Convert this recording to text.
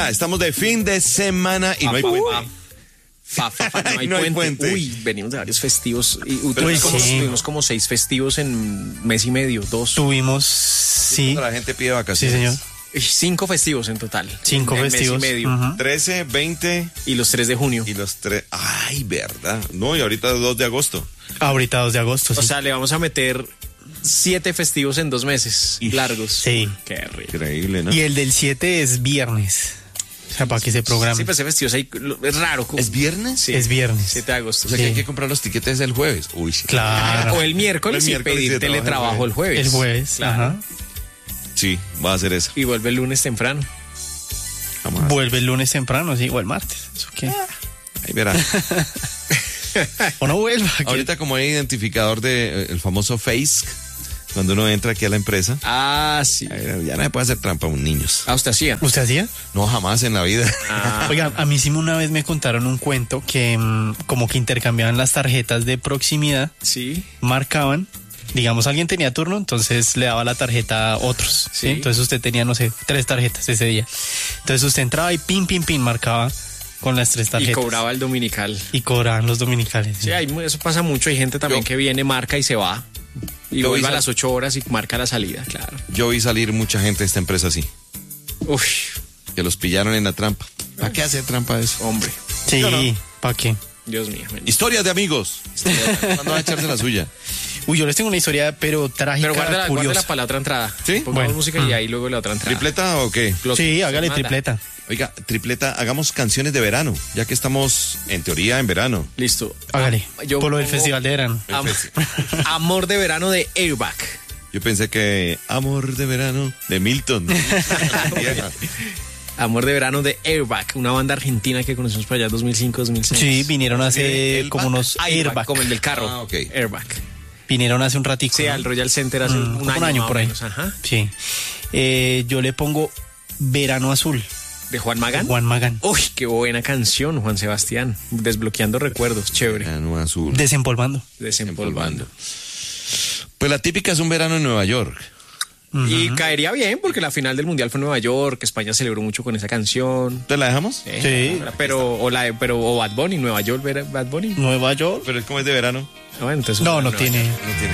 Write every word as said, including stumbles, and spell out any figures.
Estamos de fin de semana y no hay puente. Fa, fa, fa, no hay, No hay puente. puente. Uy, venimos de varios festivos. Y, uy, Uy, como, sí. tuvimos como seis festivos en mes y medio, dos. Tuvimos, sí, La gente pide sí vacaciones. señor, Y Cinco festivos en total. cinco en festivos. Mes y medio. Ujú. trece, veinte Y los tres de junio. y los tres. Ay, verdad. No, y ahorita dos de agosto. Ahorita dos de agosto, O sí. sea, le vamos a meter siete festivos en dos meses Ish. largos. Sí. Qué rico. Increíble, ¿no? Y el del siete es viernes. O sea, para que se programe. Sí, pues ese festivo ahí, lo- es raro. ¿Es viernes? Sí. Es viernes. siete de agosto. O sea Sí. que hay que comprar los tiquetes el jueves. Uy, sí. Claro. O el miércoles, El miércoles y y pedir de trabajar teletrabajo el jueves. El jueves, Claro. ajá. Sí, va a hacer eso. Y vuelve el lunes temprano. Jamás. Vuelve el lunes temprano, sí, o el martes. ¿Eso qué? Ahí verá. O no vuelva. que- Ahorita como hay identificador de eh, el famoso Face, cuando uno entra aquí a la empresa, Ah, sí. eh, ya no se puede hacer trampa a un niños. Ah, usted hacía. ¿Usted hacía? No, jamás en la vida. Ah, Oiga, a mí sí una vez me contaron un cuento que mm, como que intercambiaban las tarjetas de proximidad, sí. marcaban, digamos alguien tenía turno, entonces le daba la tarjeta a otros, ¿sí? Sí. Entonces usted tenía, no sé, tres tarjetas ese día. Entonces usted entraba y pin, pin, pin, marcaba con las tres Y tarjetas. cobraba el dominical. Y cobraban los dominicales. Sí, hay, eso pasa mucho. Hay gente también Yo- que viene, marca y se va. Y Yo vuelve a hice- las ocho horas y marca la salida, claro. Yo vi salir mucha gente de esta empresa así, Uf, que los pillaron en la trampa. ¿Para qué hacer trampa de eso? hombre. Sí, Yo no. ¿para qué? Dios mío. bendito. Historias de amigos. ¿Cuándo va a echarse la suya? Uy, yo les tengo una historia, pero trágica, Pero guárdala, curiosa. guárdala para la otra entrada. ¿Sí? Pongamos Bueno. música y ahí luego la otra entrada. ¿Tripleta o qué? Lo que Sí, usted hágale manda. tripleta. Oiga, tripleta, hagamos canciones de verano, ya que estamos en teoría en verano. Listo. Hágale. Ah, yo Por lo del pongo festival de verano. Am- Amor de verano de Airbag. Yo pensé que Amor de verano de Milton. Vieja. Amor de verano de Airbag, una banda argentina que conocimos por allá en dos mil cinco, dos mil seis. Sí, vinieron hace ¿El como back? unos Airbag, airbag. como el del carro. Ah, ok. Airbag. Vinieron hace un ratico. Sí, ¿no? al Royal Center hace Mm, un año. un año más por o ahí. menos, ajá. Sí. Eh, yo le pongo Verano Azul, De Juan Magán. Juan Magán. Uy, qué buena canción, Juan Sebastián. Desbloqueando recuerdos, chévere. Verano azul. Desempolvando. Desempolvando. Pues la típica es un verano en Nueva York. Y caería bien porque la final del Mundial fue en Nueva York, España celebró mucho con esa canción. ¿Te la dejamos? Eh, Sí. Pero, o, la, pero, o Bad Bunny, Nueva York, Bad Bunny. Nueva York. Pero es como es de verano. Ah, bueno, entonces, No, no Nueva tiene. No tiene.